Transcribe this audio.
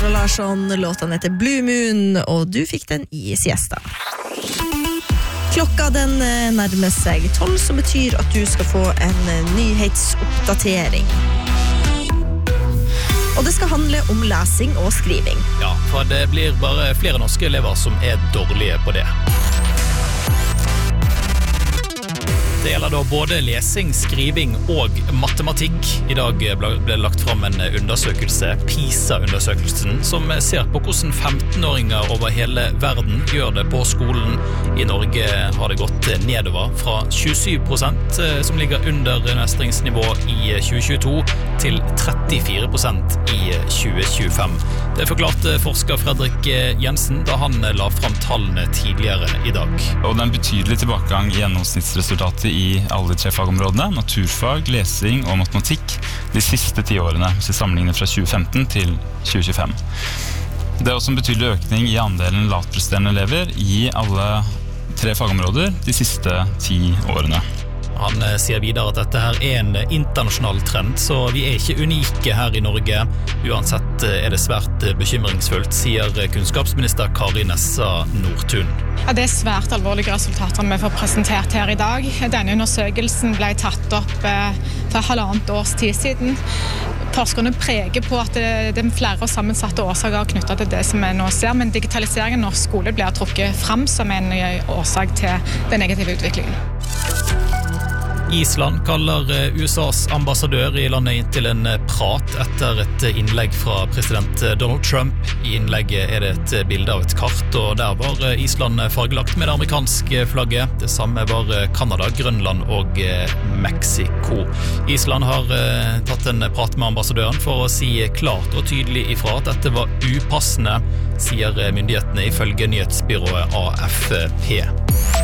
Sara Larsson, låten heter Blue Moon, og du fikk den i siesta. Klokka den nærmer seg 12, som betyr at du skal få en nyhetsoppdatering. Og det skal handle om lesing og skriving. Ja, for det blir bare flere norske elever som dårlige på det. Det gjelder da både lesing, skriving og matematikk. I dag ble det lagt frem en undersøkelse, PISA-undersøkelsen, som ser på hvordan 15-åringer over hele verden gjør det på skolen. I Norge har det gått nedover fra 27% som ligger under mestringsnivå i 2022 til 34% i 2025. Det forklarte forsker Fredrik Jensen da han la frem tallene tidligere i dag. Og det er en betydelig tilbakegang i gjennomsnittsresultatet i alle de 3 fagområdene, naturfag, lesing og matematikk, de siste 10 årene, hvis vi sammenligner fra 2015 til 2025. Det er også en betydelig økning i andelen latpresterende elever i alle 3 fagområder de siste 10 årene. Han sier videre at dette her en internasjonal trend, så vi ikke unike her i Norge. Uansett det svært bekymringsfullt, sier kunnskapsminister Kari Nessa Nordtun. Ja, det svært alvorlige resultater vi får presentert her i dag. Denne undersøkelsen ble tatt opp for 1,5 års tid siden. Forskerne preger på at det er flere sammensatte årsaker knyttet til det som vi nå ser, men digitaliseringen av norsk skole blir trukket frem som en årsak til den negative utviklingen. Island kaller USAs ambassadør i landet inn til en prat etter et innlegg fra president Donald Trump. I innlegget det et bilde av et kart, og der var Island fargelagt med det amerikanske flagget. Det samme var Kanada, Grønland og Mexico. Island har tatt en prat med ambassadøren for å si klart og tydelig ifra at dette var upassende, sier myndighetene ifølge nyhetsbyrået AFP.